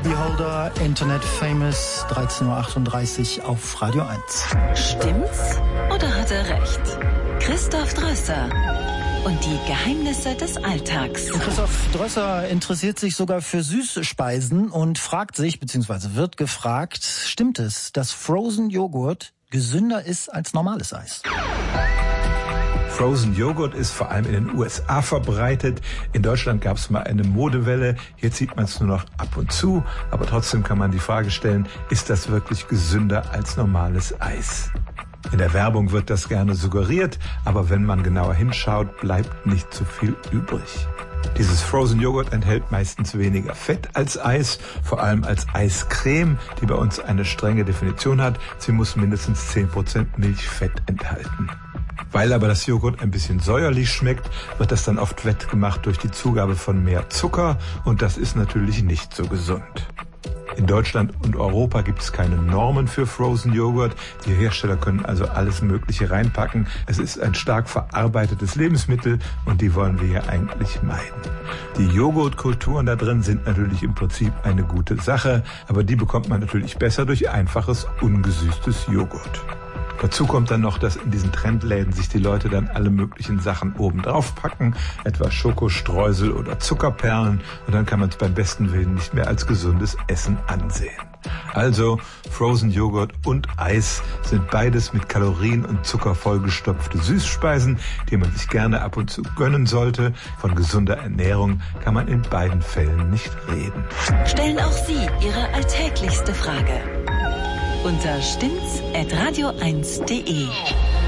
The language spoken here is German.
Beholder, Internet Famous, 13.38 Uhr auf Radio 1. Stimmt's oder hat er recht? Christoph Drösser und die Geheimnisse des Alltags. Christoph Drösser interessiert sich sogar für Süßspeisen und fragt sich, beziehungsweise wird gefragt, stimmt es, dass Frozen Joghurt gesünder ist als normales Eis? Frozen Joghurt ist vor allem in den USA verbreitet. In Deutschland gab es mal eine Modewelle. Jetzt sieht man es nur noch ab und zu. Aber trotzdem kann man die Frage stellen, ist das wirklich gesünder als normales Eis? In der Werbung wird das gerne suggeriert, aber wenn man genauer hinschaut, bleibt nicht so viel übrig. Dieses Frozen Joghurt enthält meistens weniger Fett als Eis, vor allem als Eiscreme, die bei uns eine strenge Definition hat. Sie muss mindestens 10% Milchfett enthalten. Weil aber das Joghurt ein bisschen säuerlich schmeckt, wird das dann oft wettgemacht durch die Zugabe von mehr Zucker und das ist natürlich nicht so gesund. In Deutschland und Europa gibt es keine Normen für Frozen Joghurt. Die Hersteller können also alles Mögliche reinpacken. Es ist ein stark verarbeitetes Lebensmittel und die wollen wir ja eigentlich meiden. Die Joghurtkulturen da drin sind natürlich im Prinzip eine gute Sache, aber die bekommt man natürlich besser durch einfaches, ungesüßtes Joghurt. Dazu kommt dann noch, dass in diesen Trendläden sich die Leute dann alle möglichen Sachen obendrauf packen, etwa Schokostreusel oder Zuckerperlen, und dann kann man es beim besten Willen nicht mehr als gesundes Essen ansehen. Also Frozen Joghurt und Eis sind beides mit Kalorien und Zucker vollgestopfte Süßspeisen, die man sich gerne ab und zu gönnen sollte. Von gesunder Ernährung kann man in beiden Fällen nicht reden. Stellen auch Sie Ihre alltäglichste Frage unter stimmt's@radio1.de.